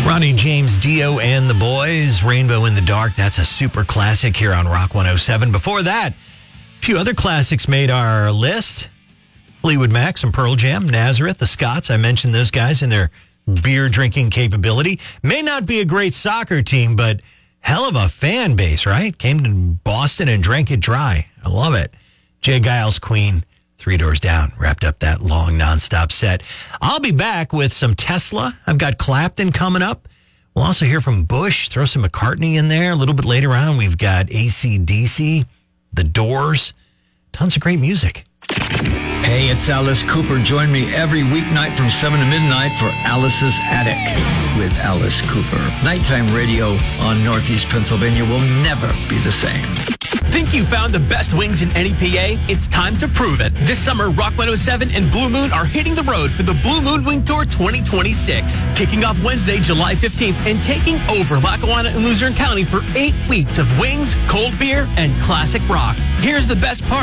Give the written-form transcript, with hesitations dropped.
Ronnie James Dio and the Boys, Rainbow in the Dark. That's a super classic here on Rock 107. Before that, a few other classics made our list. Fleetwood Mac, some Pearl Jam, Nazareth, the Scots. I mentioned those guys and their beer drinking capability. May not be a great soccer team, but hell of a fan base, right? Came to Boston and drank it dry. I love it. Jay Giles, Queen, Three Doors Down, wrapped up that long nonstop set. I'll be back with some Tesla. I've got Clapton coming up. We'll also hear from Bush, throw some McCartney in there. A little bit later on, we've got AC/DC, The Doors, tons of great music. Hey, it's Alice Cooper. Join me every weeknight from 7 to midnight for Alice's Attic with Alice Cooper. Nighttime radio on Northeast Pennsylvania will never be the same. Think you found the best wings in NEPA? It's time to prove it. This summer, Rock 107 and Blue Moon are hitting the road for the Blue Moon Wing Tour 2026. Kicking off Wednesday, July 15th and taking over Lackawanna and Luzerne County for 8 weeks of wings, cold beer, and classic rock. Here's the best part.